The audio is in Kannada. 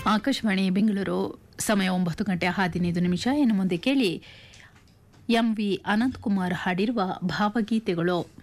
ಆಕಾಶವಾಣಿ ಬೆಂಗಳೂರು ಸಮಯ 9:15 ಇನ್ನು ಮುಂದೆ ಕೇಳಿ ಎಂವಿ ಅನಂತಕುಮಾರ್ ಹಾಡಿರುವ ಭಾವಗೀತೆಗಳು.